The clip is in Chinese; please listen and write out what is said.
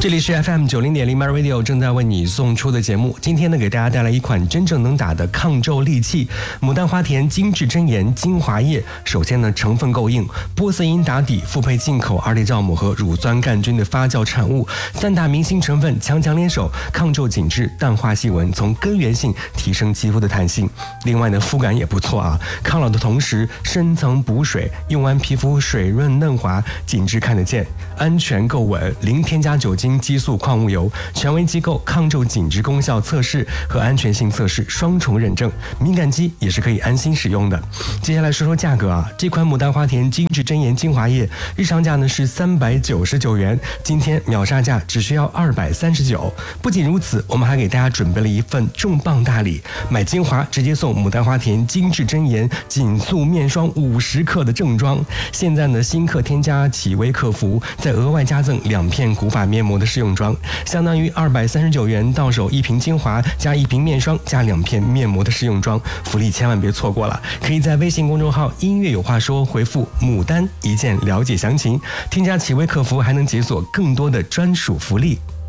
这里是 FM90.0 My Radio 正在为你送出的节目。今天呢，给大家带来一款真正能打的抗皱利器——牡丹花田精致真颜精华液。首先呢，成分够硬，玻色因打底，复配进口二裂酵母和乳酸杆菌的发酵产物，三大明星成分强强联手，抗皱紧致，淡化细纹，从根源性提升肌肤的弹性。另外呢，肤感也不错啊，抗老的同时深层补水，用完皮肤水润嫩滑，紧致看得见，安全够稳，零添加酒精、激素、矿物油，权威机构抗皱紧致功效测试和安全性测试双重认证，敏感肌也是可以安心使用的。接下来说说价格啊，这款牡丹花田精致真颜精华液日常价呢是399元，今天秒杀价只需要239。不仅如此，我们还给大家准备了一份重磅大礼，买精华直接送牡丹花田精致真颜紧塑面霜50克的正装。现在呢，新客添加企微客服，再额外加赠2片古法面膜的试用装，相当于239元到手1瓶精华加1瓶面霜加2片面膜的试用装，福利千万别错过了。可以在微信公众号音乐有话说回复牡丹一键了解详情，添加企微客服还能解锁更多的专属福利。